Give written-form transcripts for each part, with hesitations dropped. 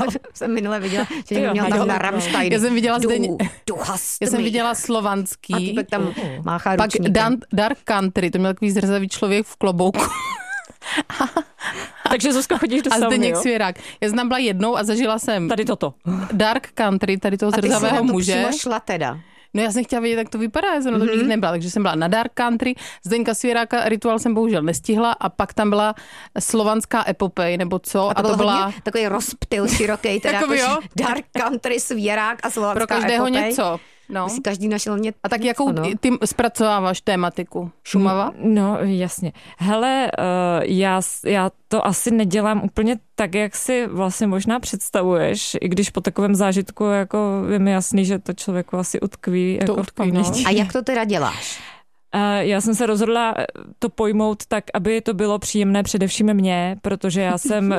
jsem minule viděla, že někdo měl na Rammstein. Já jsem viděla Já jsem viděla slovanský. A týpek tam máchá pak ručníkem. Dark Country, to měl takový zrzavý člověk v klobouku. Takže Zuzko, chodíš do sauny, A Zdeněk jo? Svěrák. Já jsem tam byla jednou a zažila jsem Tady toto. Dark Country, tady toho zrzavého muže. A ty jsi na to šla teda. No já jsem chtěla vědět, jak to vypadá, já jsem na to nikdy nebyla, takže jsem byla na Dark Country, Zdeňka Svěráka rituál jsem bohužel nestihla a pak tam byla slovanská epopej, nebo co. A to byla takový rozptyl široký, teda Takový, jako jo? Dark Country, Svěrák a slovanská Pro každého epopej. něco. No. Si každý našel něco. A tak jakou ty zpracováváš tématiku? Šumava? No, jasně. Hele, já to asi nedělám úplně tak, jak si vlastně možná představuješ, i když po takovém zážitku jako je mi jasný, že to člověku asi utkví. To jako utkví, v paměti. A jak to teda děláš? Já jsem se rozhodla to pojmout tak, aby to bylo příjemné především mně, protože já jsem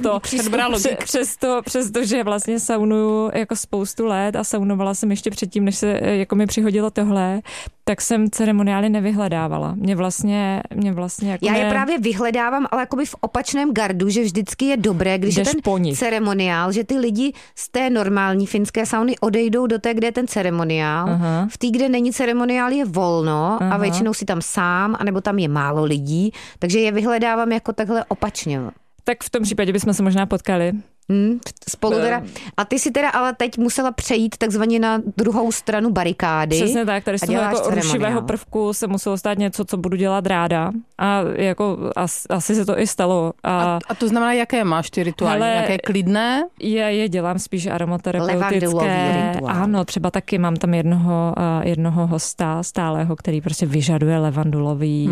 přesto, že vlastně saunuju jako spoustu let a saunovala jsem ještě předtím, než se jako mi přihodilo tohle, tak jsem ceremoniály nevyhledávala. Mě vlastně jako já je právě vyhledávám, ale jakoby v opačném gardu, že vždycky je dobré, když je ten ceremoniál, že ty lidi z té normální finské sauny odejdou do té, kde je ten ceremoniál. Aha. V té, kde není ceremoniál, je volno a většinou si tam sám, anebo tam je málo lidí, takže je vyhledávám jako takhle opačně. Tak v tom případě bychom se možná potkali. Spolu teda. A ty si teda ale teď musela přejít takzvaně na druhou stranu barikády. Přesně tak, tady z toho jako rušivého prvku se muselo stát něco, co budu dělat ráda. A jako asi se to i stalo. A to znamená, jaké máš ty rituály? Nějaké klidné? Je dělám spíš aromaterapeutické. Rituál. Ano, třeba taky mám tam jednoho hosta stálého, který prostě vyžaduje levandulovou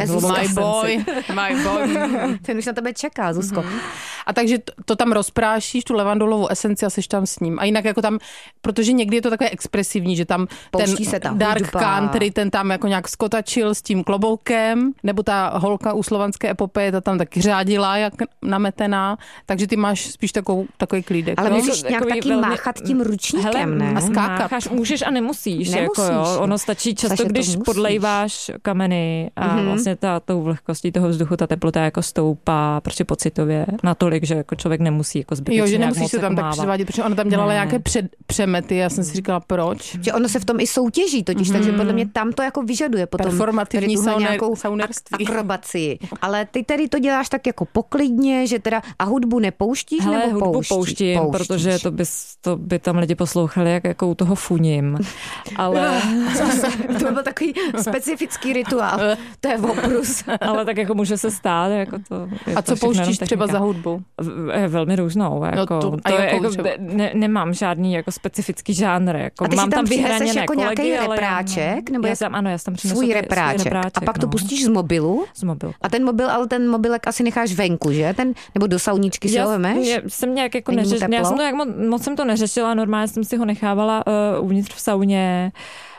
My boy. Ten už na tebe čeká, Zuzko. A takže to tam rozprášíš, tu levandulovou esenci a seš tam s ním. A jinak jako tam, protože někdy je to takové expresivní, že tam pouští ten se ta Dark hudba. Country, ten tam jako nějak skotačil s tím kloboukem, nebo ta holka u slovanské epopeje, ta tam taky řádila jak nametená, takže ty máš spíš takový klídek. Ale no? musíš nějak taky máchat tím ručníkem, ne? A skákat. Mácháš, můžeš a nemusíš. Nemusíš. Jako, jo. Ono stačí často, když podlejváš kameny a vlastně tou vlhkostí toho vzduchu ta teplota jako stoupá prostě pocitově natolik, že jako člověk nemusí jako zbytečně. Jo, že nemusíš se tam tak předvádět, protože ona tam dělala nějaké přemety, já jsem si říkala, proč? Že ono se v tom i soutěží totiž, takže podle mě tam to jako vyžaduje potom. Performativní nějakou saunerství. Akrobaci. Ale ty tady to děláš tak jako poklidně, že teda a hudbu nepouštíš, hele, nebo hudbu pouštím, protože to by tam lidi poslouchali, jak jako u toho funím. Ale to byl takový specifický rituál. To je oprus. Ale tak jako může se stát. Jako to, a co pouštíš třeba za hudbu? Velmi různou. Jako, to je jako, nemám žádný jako specifický žánr. Jako, a ty mám si tam vyhraněné jako kolegy, nějaký repráček? Nebo já tam svůj repráček. A pak to pustíš z mobilu? Z mobilu. A ten mobilek asi necháš venku, že? Nebo do sauničky si ho vemeš? Jsem nějak jako neřešila. Já jsem to moc jsem to neřešila, normálně jsem si ho nechávala uvnitř v sauně.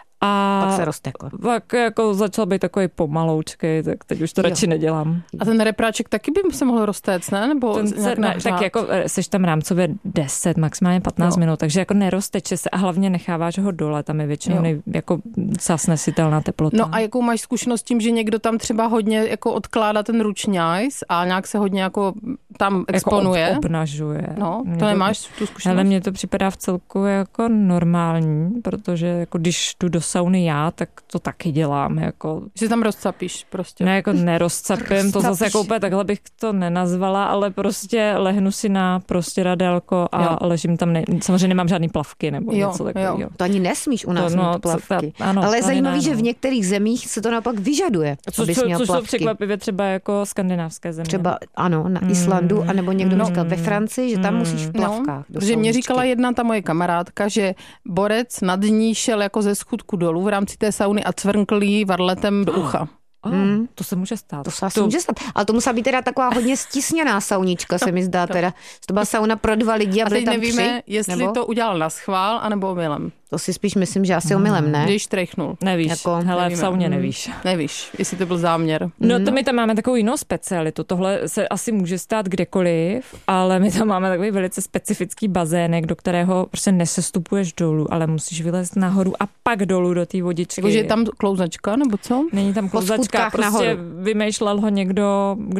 A pak se rozteklo. Pak jako začal být takový pomaloučkej, tak teď už to radši nedělám. A ten repráček taky by se mohl roztéct, ne? Nebo tak jako seš tam rámcově 10, maximálně 15 minut, takže jako nerozteče se a hlavně necháváš ho dole, tam je většinou jako snesitelná teplota. No a jakou máš zkušenost tím, že někdo tam třeba hodně jako odkládá ten ručňajs a nějak se hodně jako tam exponuje? Jako obnažuje. No, to nemáš tu zkušenost? Ale mně to připadá v celku jako normální, protože jako když jdu do sauny já, tak to taky dělám. Jako. Že tam rozcapíš prostě. Ne, jako nerozcapím, to zase jako úplně takhle bych to nenazvala, ale prostě lehnu si na prostěradélko a ležím tam, samozřejmě nemám žádný plavky nebo něco takového. To ani nesmíš u nás mít plavky. Ale je zajímavý, že v některých zemích se to naopak vyžaduje, abys měl plavky. Což jsou překvapivě třeba jako skandinávské země. Třeba ano, na Islandu, anebo někdo mi říkal ve Francii, že tam musíš v plavkách. Protože mě říkala jedna ta moje kamarádka, že borec nad ní šel jako ze schůdku dolů v rámci té sauny a cvrnkl jí varletem do ucha. To se může stát. To může stát. Ale to musela být teda taková hodně stisněná saunička, se mi zdá teda. To byla sauna pro 2 lidi a byli tam 3. nevíme, jestli to udělal na schvál, anebo omylem. To si spíš myslím, že asi omylem, ne? Když trejchnul. Nevíš, jako, hele, nevíme. v sauně nevíš. Nevíš, jestli to byl záměr. No to my tam máme takovou jinou specialitu. Tohle se asi může stát kdekoliv, ale my tam máme takový velice specifický bazének, do kterého prostě nesestupuješ dolů, ale musíš vylézt nahoru a pak dolů do té vodičky. Takže je tam klouzačka, nebo co? Není tam klouzačka, prostě vymýšlel ho někdo, kdo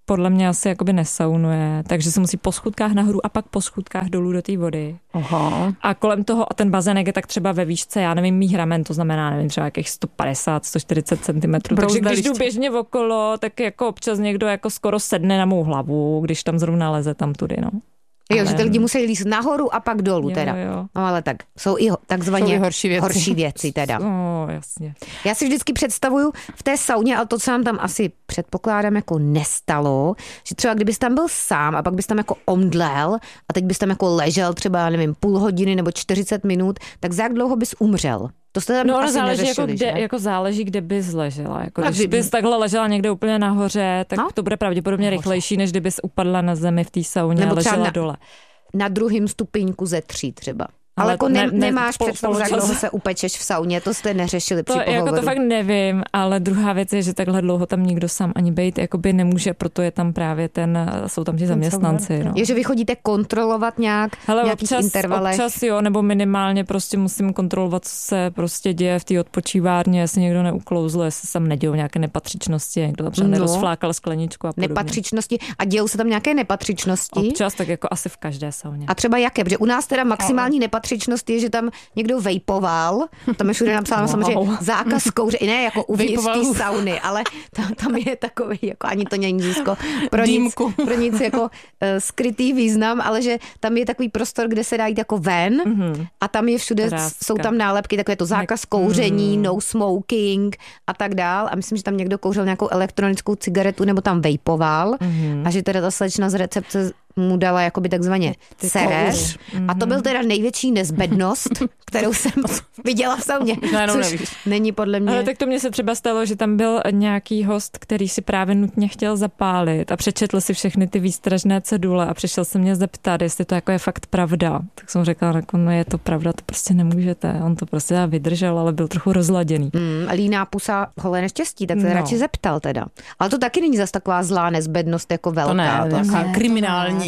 podle mě asi jakoby nesaunuje, takže se musí po schůdkách nahoru a pak po schůdkách dolů do té vody. Aha. A kolem toho, a ten bazének je tak třeba ve výšce, já nevím, mých ramen, to znamená, nevím, třeba jakých 150, 140 cm. Takže když jdu běžně okolo, tak jako občas někdo jako skoro sedne na mou hlavu, když tam zrovna leze tam tudy, no. Jo, že ty lidi musí líst nahoru a pak dolů teda. Jo. No ale tak jsou i takzvaně horší věci teda. No, jasně. Já si vždycky představuju v té sauně, ale to, co nám tam asi předpokládám jako nestalo, že třeba kdybys tam byl sám a pak bys tam jako omdlel a teď bys tam jako ležel třeba, nevím, půl hodiny nebo 40 minut, tak za jak dlouho bys umřel? To jste tam asi záleží, neřešili, jako záleží, kde bys ležela. Jako když bys takhle ležela někde úplně nahoře, tak to bude pravděpodobně rychlejší, než kdybys upadla na zemi v té sauně a ležela dole. Na druhém stupínku ze 3 třeba. Ale jako nemáš představu, jak dlouho se upečeš v sauně, to jste neřešili při pohovoru. Jako to fakt nevím, ale druhá věc je, že takhle dlouho tam nikdo sám ani bejt jakoby nemůže, proto je tam právě jsou tam ti zaměstnanci. No. Je, že vy chodíte kontrolovat nějak v nějakých intervalech? Občas jo, nebo minimálně prostě musím kontrolovat, co se prostě děje v té odpočívárně, jestli někdo neuklouzl, jestli se tam nedějou nějaké nepatřičnosti, někdo tam třeba nerozflákal skleničku a podobně. Nepatřičnosti. A dějou se tam nějaké nepatřičnosti? Občas, tak jako asi v každé sauně. A třeba jaké? Protože u nás teda maximální nepatřičnost je, že tam někdo vejpoval, tam je všude napsáno samozřejmě zákaz kouře, ne jako uvnitř té sauny, ale tam je takový, jako ani to není získo, pro nic jako skrytý význam, ale že tam je takový prostor, kde se dá jít jako ven a tam je všude, jsou tam nálepky, takové to zákaz kouření, no smoking a tak dál a myslím, že tam někdo kouřil nějakou elektronickou cigaretu nebo tam vejpoval a že teda ta slečna z recepce mu dala jakoby takzvaně cereř. A to byl teda největší nezbednost, kterou jsem viděla v sauně. Což není podle mě. Ale tak to mně se třeba stalo, že tam byl nějaký host, který si právě nutně chtěl zapálit a přečetl si všechny ty výstražné cedule a přišel se mě zeptat, jestli to jako je fakt pravda. Tak jsem řekla, jako, no je to pravda, to prostě nemůžete. On to prostě vydržel, ale byl trochu rozladěný. Líná pusa holé neštěstí, tak se radši zeptal teda. Ale to taky není zas taková zlá nezbednost jako velká. To ne, kriminální.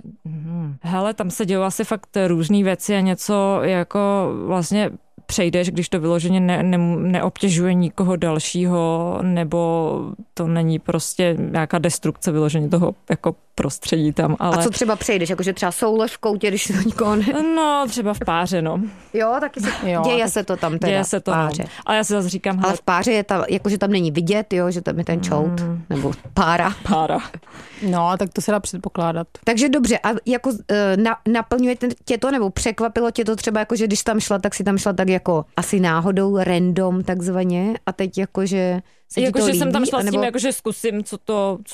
Hele, tam se dějou asi fakt různý věci a něco jako vlastně přejdeš, když to vyloženě neobtěžuje nikoho dalšího, nebo to není prostě nějaká destrukce vyloženě toho jako prostředí tam. Ale... A co třeba přejdeš? Jakože třeba soulož v koutě, když to nikoho No, třeba v páře, no. Jo, taky děje se to tam teda. Děje se to, páře. No. Ale já si zase říkám... Ale v páře je jakože tam není vidět, jo, že tam je ten čout, nebo pára. No, tak to se dá předpokládat. Takže dobře, a jako naplňuje tě to, nebo překvapilo tě to třeba, jako, že když tam šla, tak si tam šla tak jako asi náhodou, random takzvaně, a teď jakože se ti to líbí? Jsem tam šla s tím, jakože zkusím, co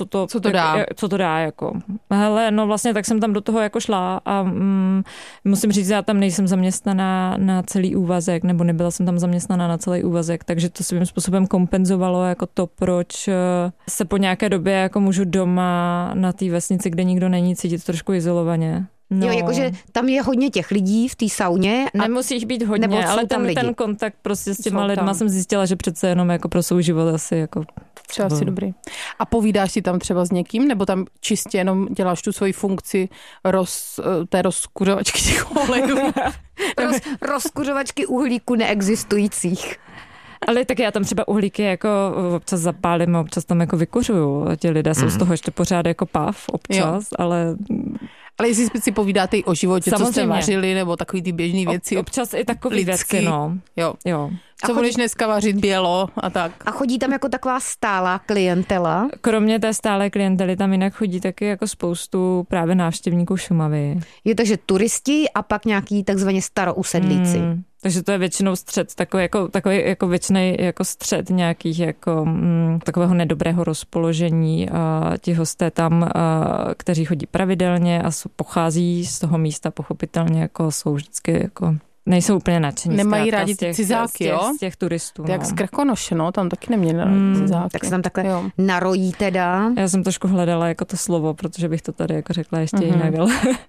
to dá, jako. Hele, no vlastně tak jsem tam do toho jako šla a musím říct, já tam nejsem zaměstnaná na celý úvazek, nebo nebyla jsem tam zaměstnaná na celý úvazek, takže to svým způsobem kompenzovalo jako to, proč se po nějaké době jako můžu doma na té vesnici, kde nikdo není, cítit trošku izolovaně. No. Jo, jakože tam je hodně těch lidí v té sauně. Nemusí jich být hodně, ale ten kontakt prostě s těma lidma jsem zjistila, že přece jenom jako pro svůj život asi jako... Třeba asi dobrý. A povídáš si tam třeba s někým, nebo tam čistě jenom děláš tu svoji funkci té rozkuřovačky těch olejů? Rozkuřovačky uhlíku neexistujících. Ale tak já tam třeba uhlíky jako občas zapálím a občas tam jako vykuřuju. Ti lidé jsou z toho ještě pořád jako pav občas, ale... Ale jestli si povídáte i o životě, samozřejmě. Co jste vařili, nebo takový ty běžný věci. Občas i takový věci, no. Jo. Co budeš dneska vařit bělo a tak. A chodí tam jako taková stálá klientela? Kromě té stálé klientely tam jinak chodí taky jako spoustu právě návštěvníků Šumavy. Jo, takže turisti a pak nějaký takzvaně starousedlíci. Takže to je většinou střed, takový jako věčný jako střed nějakých jako takového nedobrého rozpoložení. Ti hosté tam, kteří chodí pravidelně a pochází z toho místa, pochopitelně jako jsou vždycky jako nejsou úplně nadšení. Nemají rádi ty cizáky, jo? Z těch turistů. Jak z Krkonoše, no, tam taky neměli rádi cizáky. Tak se tam takhle narojí teda. Já jsem trošku hledala jako to slovo, protože bych to tady jako řekla ještě jinak, ale...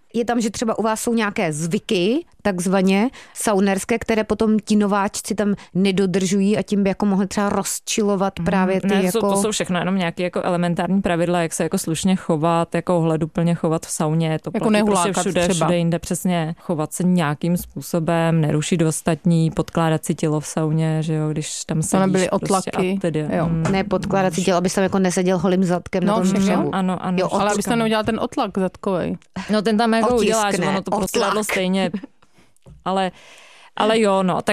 je tam, že třeba u vás jsou nějaké zvyky, takzvaně saunerské, které potom ti nováčci tam nedodržují a tím by jako mohli třeba rozčilovat právě ty jako... To jsou všechno jenom nějaké jako elementární pravidla, jak se jako slušně chovat, jako ohleduplně chovat v sauně, to jako platí prostě všude jinde přesně, chovat se nějakým způsobem, nerušit ostatní, podkládat si tělo v sauně, že jo, když tam sedíš. To nebyly otlaky. Prostě Ne, podkládat si tělo, abys tam jako neseděl holým zadkem na tom všemu. Ano. Jo, ale abys tam neudělal ten otlak zadkovej. No ten tam jako uděláš, ono to prostě dalo stejně. Ale jo, no, tak...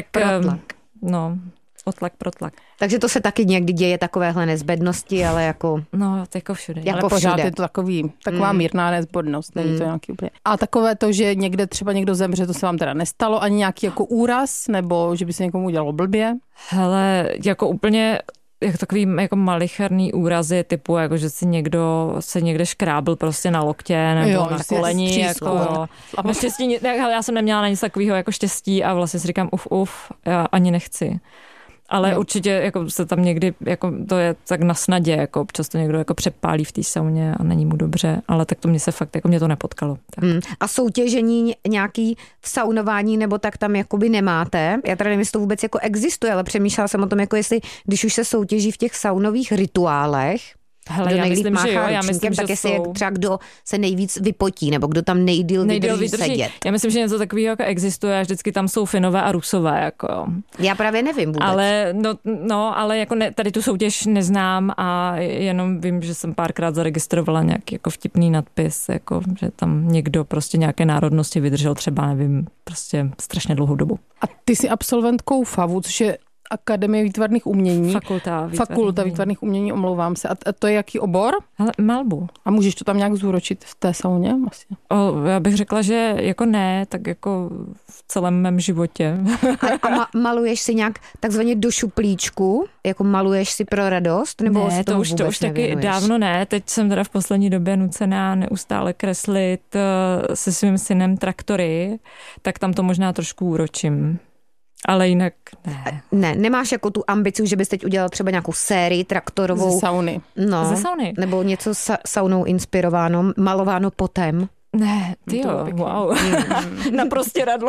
otlak, protlak. Takže to se taky někdy děje, takovéhle nezbednosti, ale jako... No, jako všude. Ale pořád je to taková mírná nezbednost, není to nějaký úplně... A takové to, že někde třeba někdo zemře, to se vám teda nestalo, ani nějaký jako úraz, nebo že by se někomu udělalo blbě? Hele, jako úplně... jako takový jako malicharný úrazy typu, jako že si někdo se někde škrábl prostě na loktě nebo na koleni. Jako, naštěstí, já jsem neměla na nic takového jako štěstí a vlastně si říkám já ani nechci. Ale určitě jako se tam někdy, jako to je tak na snadě, jako občas to někdo jako přepálí v té sauně a není mu dobře, ale tak to mě se fakt, jako mě to nepotkalo. Tak. A soutěžení nějaký v saunování nebo tak tam jakoby nemáte? Já teda nevím, jestli to vůbec jako existuje, ale přemýšlela jsem o tom, jako jestli, když už se soutěží v těch saunových rituálech, hele, já myslím, že jo, tak jestli je třeba kdo se nejvíc vypotí, nebo kdo tam nejdýl vydrží sedět. Já myslím, že něco takového jako existuje a vždycky tam jsou Finové a Rusové. Jako. Já právě nevím vůbec. Ale, ale jako tady tu soutěž neznám a jenom vím, že jsem párkrát zaregistrovala nějaký jako vtipný nadpis, jako, že tam někdo prostě nějaké národnosti vydržel třeba, nevím, prostě strašně dlouhou dobu. A ty jsi absolventkou FAVu, což je Akademie výtvarných umění. Fakulta výtvarných umění, omlouvám se. A to je jaký obor? Hele, malbu. A můžeš to tam nějak zúročit v té sauně? Vlastně? Já bych řekla, že jako ne, tak jako v celém mém životě. A maluješ si nějak takzvaně do šuplíčku? Jako maluješ si pro radost? Nebo ne, to už taky dávno ne. Teď jsem teda v poslední době nucená neustále kreslit se svým synem traktory, tak tam to možná trošku úročím. Ale jinak ne. Ne, nemáš jako tu ambici, že bys teď udělal třeba nějakou sérii traktorovou. Ze sauny. No, ze sauny. Nebo něco saunou inspirováno, malováno potem. Ne, tyjo, wow. Na prostěradlo.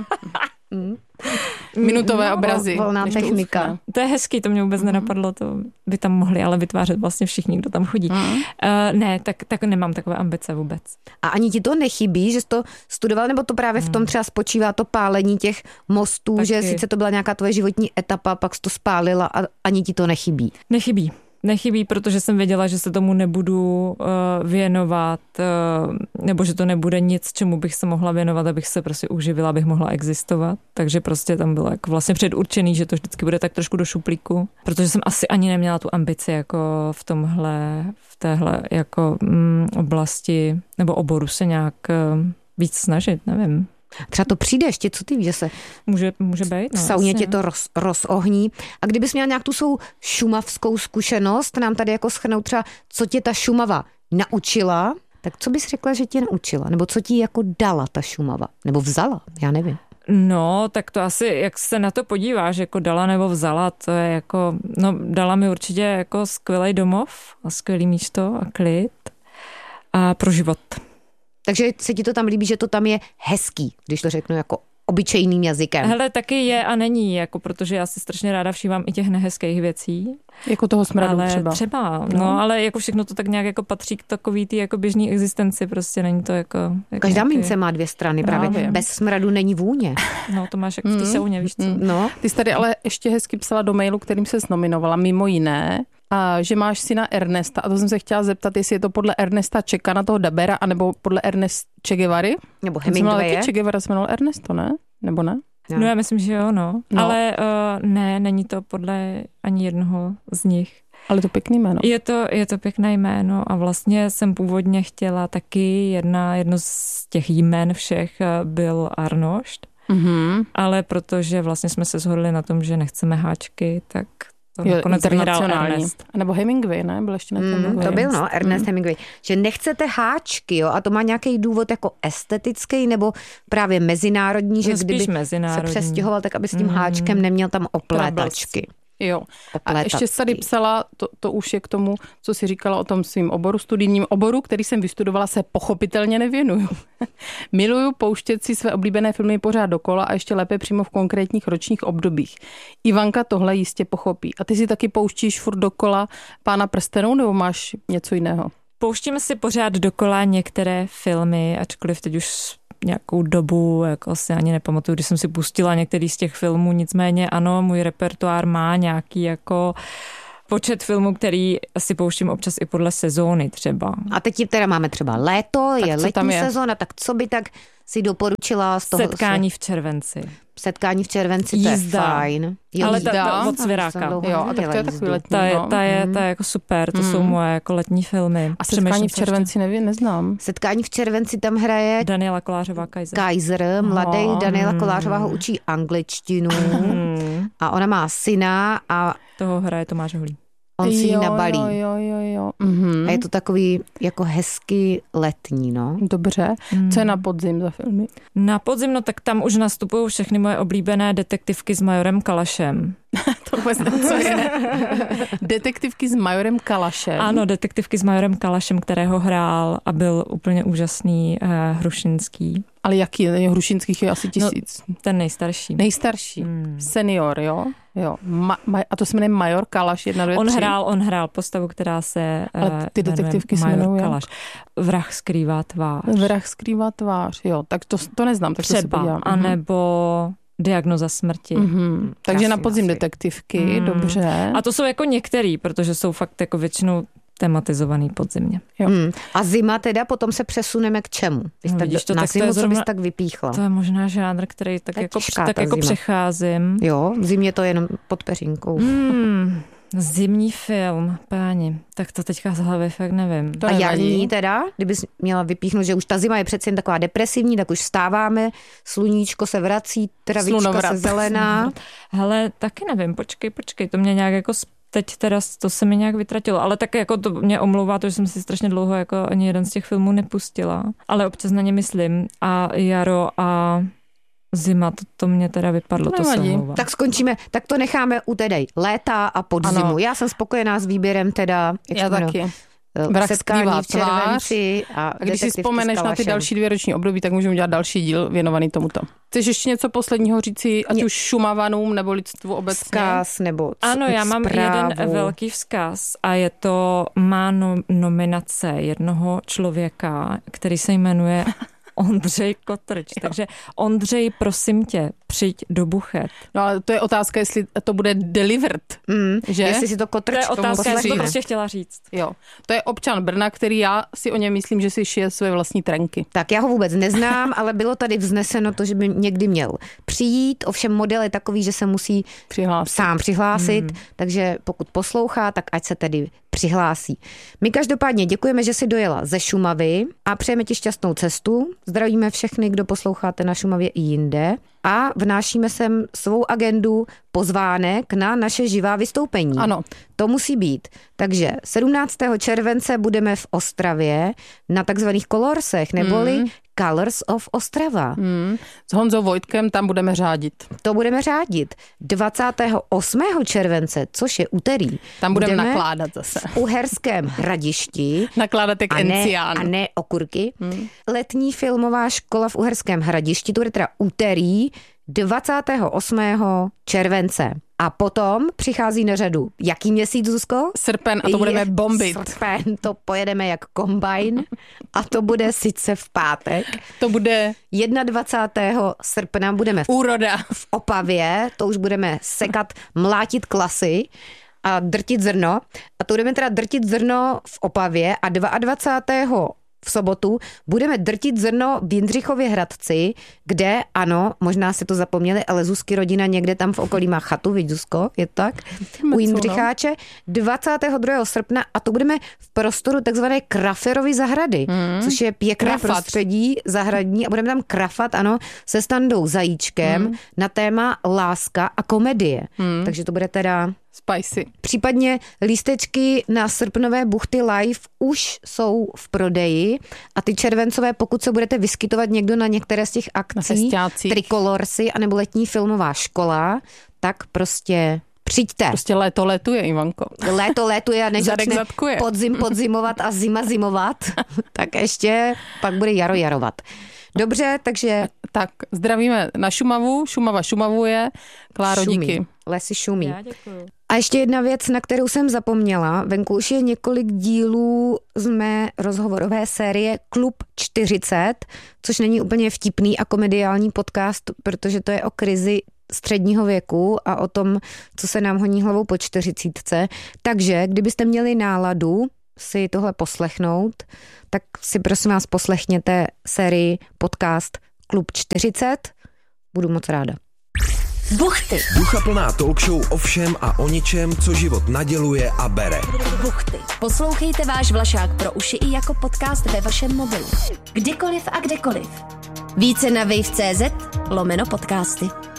Minutové obrazy. Volná technika. To je hezký, to mě vůbec nenapadlo, to by tam mohli ale vytvářet vlastně všichni, kdo tam chodí. Ne, tak nemám takové ambice vůbec. A ani ti to nechybí, že jsi to studoval, nebo to právě v tom třeba spočívá to pálení těch mostů, taky. Že sice to byla nějaká tvoje životní etapa, pak jsi to spálila a ani ti to nechybí? Nechybí, protože jsem věděla, že se tomu nebudu věnovat, nebo že to nebude nic, čemu bych se mohla věnovat, abych se prostě uživila, abych mohla existovat. Takže prostě tam bylo jako vlastně předurčený, že to vždycky bude tak trošku do šuplíku, protože jsem asi ani neměla tu ambici jako v téhle jako oblasti nebo oboru se nějak víc snažit, nevím. Třeba to přijde ještě, co ty víš, že se může být, v sauně tě to rozohní. A kdybys měla nějak tu svou šumavskou zkušenost, nám tady jako shrnout třeba, co tě ta Šumava naučila, tak co bys řekla, že tě naučila? Nebo co ti jako dala ta Šumava? Nebo vzala? Já nevím. No, tak to asi, jak se na to podíváš, jako dala nebo vzala, to je jako, dala mi určitě jako skvělý domov a skvělý místo a klid a pro život. Takže se ti to tam líbí, že to tam je hezký, když to řeknu jako obyčejným jazykem. Hele, taky je a není, jako protože já si strašně ráda všímám i těch nehezkých věcí. Jako toho smradu třeba. No, ale jako všechno to tak nějak jako patří k takový ty jako běžný existenci, prostě není to jako každá mince má dvě strany, právě. Bez smradu není vůně. No, to máš jako v té sauně, víš co. No. Ty jsi tady ale ještě hezky psala do mailu, kterým se nominovala, mimo jiné, a že máš syna Ernesta. A to jsem se chtěla zeptat, jestli je to podle Ernesta Čekana, toho dabera, anebo podle Ernest Che Guevary. Nebo Hemingwaye. Che Guevara se jmenoval Ernesto, ne? Nebo ne? No já myslím, že jo, no. Ale ne, není to podle ani jednoho z nich. Ale to pěkný jméno. Je to pěkné jméno a vlastně jsem původně chtěla taky jedno z těch jmén všech byl Arnošt, ale protože vlastně jsme se shodli na tom, že nechceme háčky, tak to nakonec vyhrál Ernest. A nebo Hemingway, ne? Byl ještě to byl, Ernest Hemingway. Že nechcete háčky, jo? A to má nějaký důvod jako estetický nebo právě mezinárodní, že kdyby se přestěhoval, tak aby s tím háčkem neměl tam oplétačky. Jo. A ještě tady psala, to už je k tomu, co si říkala o tom svým oboru, studijním oboru, který jsem vystudovala, se pochopitelně nevěnuju. Miluju pouštět si své oblíbené filmy pořád dokola a ještě lépe přímo v konkrétních ročních obdobích. Ivanka tohle jistě pochopí. A ty si taky pouštíš furt dokola Pána prstenů, nebo máš něco jiného? Pouštíme si pořád dokola některé filmy, ačkoliv teď už nějakou dobu, jako si ani nepamatuju, když jsem si pustila některý z těch filmů, nicméně ano, můj repertoár má nějaký jako počet filmů, který si pouštím občas i podle sezóny třeba. A teď teda máme třeba léto, tak je letní sezóna, tak co by tak si doporučila z toho? Setkání v červenci. Setkání v červenci, to je fajn. Ale od Svěráka. Jo, a tak to je takový letní. Ta je jako super, to jsou moje jako letní filmy. A Setkání v červenci neznám. Setkání v červenci tam hraje Daniela Kolářová Kaiser, mladý Daniela Kolářová ho učí angličtinu a ona má syna a toho hraje Tomáš Holý. On si ji nabalí. Jo. A je to takový jako hezky letní, no. Dobře. Co je na podzim za filmy? Na podzim, no tak tam už nastupují všechny moje oblíbené detektivky s majorem Kalašem. To vůbec nevím, co je. Detektivky s majorem Kalašem. Ano, detektivky s majorem Kalašem, kterého hrál a byl úplně úžasný Hrušinský. Ale jaký? Hrušinských je asi 1000. No, ten nejstarší. Nejstarší. Senior, jo? Jo. A to se jmenuje major Kalaš 1, 2, 3. On hrál postavu, která se ale ty detektivky se jmenují Kalaš. Vrah skrývá tvář. Vrah skrývá tvář, jo. Tak to neznám, tak třeba, to si podívám. Anebo Diagnoza smrti. Takže na podzim detektivky, dobře. A to jsou jako některý, protože jsou fakt jako většinou tematizovaný podzimně. A zima teda, potom se přesuneme k čemu? Vidíš to, na tak zimu, to je zrovna, co bys tak vypíchla? To je možná žánr, který tak jako přecházím. Jo, v zimě to jenom pod peřinkou. Zimní film, páni, tak to teďka z hlavy fakt nevím. A jarní teda, kdybys měla vypíchnout, že už ta zima je přece jen taková depresivní, tak už vstáváme, sluníčko se vrací, travička se zelená. Hele, taky nevím, počkej, to mě nějak jako teď teda to se mi nějak vytratilo, ale tak jako to mě omlouvá to, že jsem si strašně dlouho jako ani jeden z těch filmů nepustila, ale občas na ně myslím a jaro a zima, to mě teda vypadlo, to se omlouvá. Tak skončíme, tak to necháme u tedy léta a podzimu. Ano. Já jsem spokojená s výběrem teda. Já taky. Vrah skrývá tvář. A když si vzpomeneš na ty další 2 roční období, tak můžeme udělat další díl věnovaný tomuto. Chceš ještě něco posledního říci, ať už Šumavanům nebo lidstvu obecně? Vzkaz nebo ano, já mám jeden velký vzkaz a je to má nominace jednoho člověka, který se jmenuje Ondřej Kotrč. Takže Ondřej, prosím tě, přijď do Buchet. No ale to je otázka, jestli to bude delivered. Že? Jestli si to Kotrč to je otázka, jak to prostě chtěla říct. Jo. To je občan Brna, který já si o něm myslím, že si šije své vlastní trenky. Tak já ho vůbec neznám, ale bylo tady vzneseno to, že by někdy měl přijít. Ovšem model je takový, že se musí sám přihlásit, takže pokud poslouchá, tak ať se tedy přihlásí. My každopádně děkujeme, že jsi dojela ze Šumavy a přejeme ti šťastnou cestu. Zdravíme všechny, kdo posloucháte na Šumavě i jinde a vnášíme sem svou agendu pozvánek na naše živá vystoupení. Ano. To musí být. Takže 17. července budeme v Ostravě na takzvaných Colorsech, neboli Colors of Ostrava. S Honzou Vojtkem tam budeme řádit. To budeme řádit. 28. července, což je úterý. Tam budeme nakládat zase. V Uherském Hradišti. Nakládat jak encián. A ne okurky. Letní filmová škola v Uherském Hradišti, to bude teda úterý 28. července. A potom přichází na řadu jaký měsíc, Zuzko? Srpen a to budeme bombit. Srpen, to pojedeme jak kombajn a to bude sice v pátek. To bude 21. srpna budeme v Opavě, to už budeme sekat, mlátit klasy a drtit zrno. A to budeme teda drtit zrno v Opavě a 22. v sobotu budeme drtit zrno v Jindřichově Hradci, kde, ano, možná si to zapomněli, ale Zuzky rodina někde tam v okolí má chatu, vidíš, Zuzko, je to tak? U Jindřicháče 22. srpna a to budeme v prostoru takzvané Kraferovy zahrady, což je pěkné prostředí zahradní a budeme tam krafat, ano, se Standou Zajíčkem na téma láska a komedie. Takže to bude teda spicy. Případně lístečky na srpnové buchty live už jsou v prodeji a ty červencové, pokud se budete vyskytovat někdo na některé z těch akcí, Trikolorsy anebo letní filmová škola, tak prostě Přijďte. Prostě léto létuje, Ivanko. Léto létuje a než začne podzimovat a zima zimovat, tak ještě pak bude jaro jarovat. Dobře, takže... Tak, zdravíme na Šumavu. Šumava šumavuje. Kláro, díky. Lesy šumí. Já děkuju. A ještě jedna věc, na kterou jsem zapomněla. Venku už je několik dílů z mé rozhovorové série Klub 40, což není úplně vtipný a komediální podcast, protože to je o krizi středního věku a o tom, co se nám honí hlavou po 40. Takže kdybyste měli náladu si tohle poslechnout, tak si prosím vás poslechněte sérii podcast Klub 40. Budu moc ráda. Buchty. Duchaplná talk show o všem a o ničem, co život naděluje a bere. Buchty. Poslouchejte váš Vlašák pro uši i jako podcast ve vašem mobilu. Kdykoliv a kdekoliv. Více na wave.cz/podcasty.